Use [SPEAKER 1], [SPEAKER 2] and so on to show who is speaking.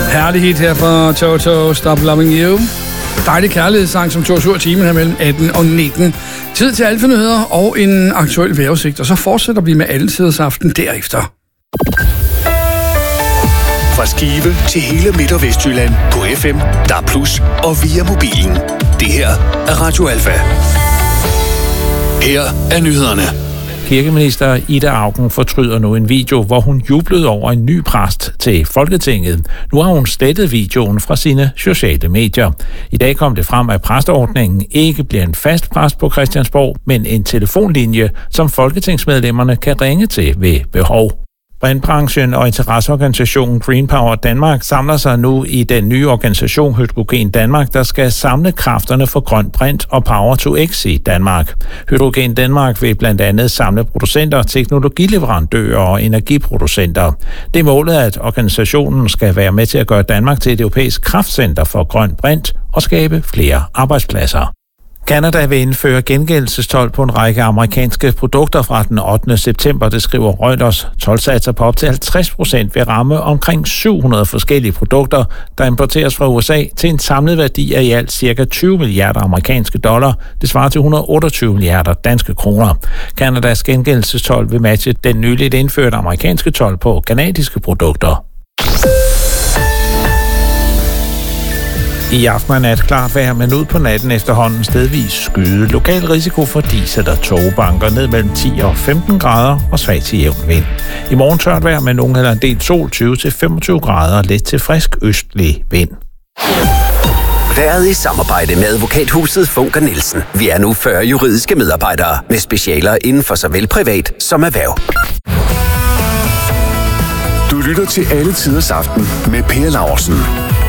[SPEAKER 1] Herlig hit her fra Toto, Stop Loving You. Dejlig kærlighedssang, som tog sur timen her mellem 18 og 19. Tid til alfanyheder og en aktuel vejrudsigt, og så fortsætter vi med Alletiders-aften derefter.
[SPEAKER 2] Fra Skive til hele Midt- og Vestjylland på FM, DAB+, og via mobilen. Det her er Radio Alfa. Her er nyhederne.
[SPEAKER 3] Kirkeminister Ida Auken fortryder nu en video, hvor hun jublede over en ny præst til Folketinget. Nu har hun slettet videoen fra sine sociale medier. I dag kom det frem, at præsteordningen ikke bliver en fast præst på Christiansborg, men en telefonlinje, som folketingsmedlemmerne kan ringe til ved behov. Brintbranchen og interesseorganisationen Green Power Danmark samler sig nu i den nye organisation Hydrogen Danmark, der skal samle kræfterne for grøn brint og Power to X i Danmark. Hydrogen Danmark vil blandt andet samle producenter, teknologileverandører og energiproducenter. Det er målet, at organisationen skal være med til at gøre Danmark til et europæisk kraftcenter for grøn brint og skabe flere arbejdspladser. Canada vil indføre gengældelsestolv på en række amerikanske produkter fra den 8. september, det skriver Reuters. Toldsatser på op til 50% vil ramme omkring 700 forskellige produkter, der importeres fra USA til en samlet værdi af i alt ca. 20 milliarder amerikanske dollar. Det svarer til 128 milliarder danske kroner. Canadas gengældelsestolv vil matche den nyligt indførte amerikanske told på canadiske produkter. I aften og nat klart vejr, men ud på natten efterhånden stedvis skyde. Lokal risiko for dis eller tågebanker ned mellem 10 og 15 grader og svag til jævn vind. I morgen tørt vejr med nogen eller en del sol, 20-25 grader og let til frisk østlig vind.
[SPEAKER 4] Været i samarbejde med advokathuset Funker Nielsen. Vi er nu 40 juridiske medarbejdere med specialer inden for såvel privat som erhverv.
[SPEAKER 2] Du lytter til Alletiders aften med Per Laursen.